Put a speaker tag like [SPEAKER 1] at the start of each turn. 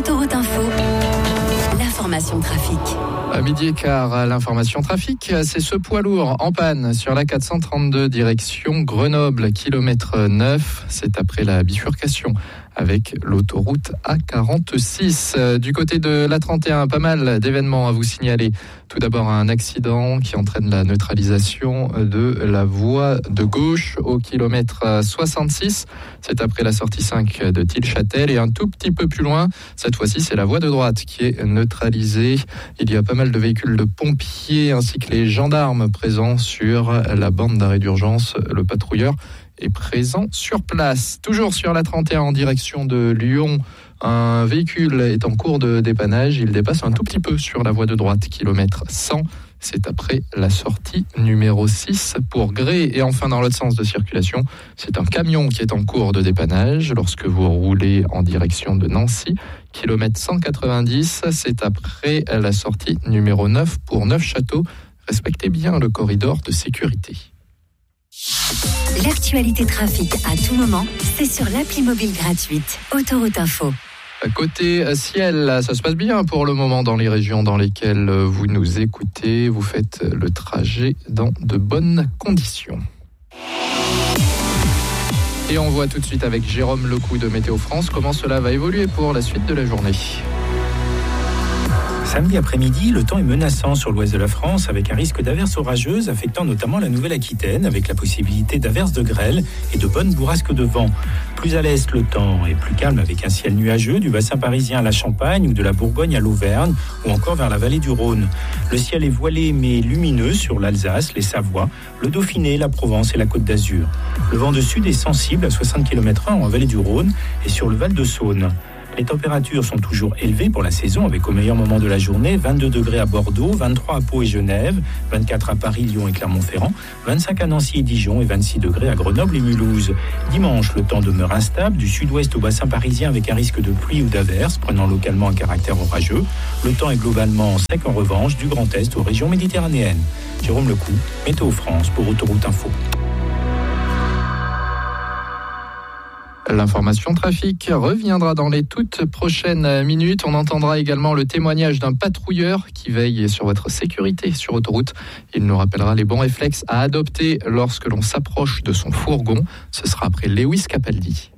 [SPEAKER 1] Autoroute Info, l'information trafic.
[SPEAKER 2] À 12h15, l'information trafic, c'est ce poids lourd en panne sur la 432 direction Grenoble, kilomètre 9. C'est après la bifurcation avec l'autoroute A46. Du côté de l'A31, pas mal d'événements à vous signaler. Tout d'abord, un accident qui entraîne la neutralisation de la voie de gauche au kilomètre 66. C'est après la sortie 5 de Tilchâtel. Et un tout petit peu plus loin, cette fois-ci, c'est la voie de droite qui est neutralisée. Il y a pas mal de véhicules de pompiers ainsi que les gendarmes présents sur la bande d'arrêt d'urgence. Le patrouilleur est présent sur place. Toujours sur la 31 en direction de Lyon, un véhicule est en cours de dépannage. Il dépasse un tout petit peu sur la voie de droite, kilomètre 100. C'est après la sortie numéro 6 pour Grès. Et enfin, dans l'autre sens de circulation, c'est un camion qui est en cours de dépannage lorsque vous roulez en direction de Nancy. Kilomètre 190, c'est après la sortie numéro 9 pour Neufchâteau. Respectez bien le corridor de sécurité.
[SPEAKER 1] L'actualité trafic à tout moment, c'est sur l'appli mobile gratuite Autoroute Info.
[SPEAKER 2] Côté ciel, ça se passe bien pour le moment dans les régions dans lesquelles vous nous écoutez. Vous faites le trajet dans de bonnes conditions. Et on voit tout de suite avec Jérôme Lecou de Météo France comment cela va évoluer pour la suite de la journée.
[SPEAKER 3] Samedi après-midi, le temps est menaçant sur l'ouest de la France avec un risque d'averses orageuses affectant notamment la Nouvelle-Aquitaine avec la possibilité d'averses de grêle et de bonnes bourrasques de vent. Plus à l'est, le temps est plus calme avec un ciel nuageux du bassin parisien à la Champagne ou de la Bourgogne à l'Auvergne ou encore vers la vallée du Rhône. Le ciel est voilé mais lumineux sur l'Alsace, les Savoies, le Dauphiné, la Provence et la Côte d'Azur. Le vent de sud est sensible à 60 km/h en vallée du Rhône et sur le Val de Saône. Les températures sont toujours élevées pour la saison avec au meilleur moment de la journée 22 degrés à Bordeaux, 23 à Pau et Genève, 24 à Paris, Lyon et Clermont-Ferrand, 25 à Nancy et Dijon et 26 degrés à Grenoble et Mulhouse. Dimanche, le temps demeure instable du sud-ouest au bassin parisien avec un risque de pluie ou d'averses prenant localement un caractère orageux. Le temps est globalement sec en revanche du Grand Est aux régions méditerranéennes. Jérôme Lecou, Météo France pour Autoroute Info.
[SPEAKER 2] L'information trafic reviendra dans les toutes prochaines minutes. On entendra également le témoignage d'un patrouilleur qui veille sur votre sécurité sur autoroute. Il nous rappellera les bons réflexes à adopter lorsque l'on s'approche de son fourgon. Ce sera après Lewis Capaldi.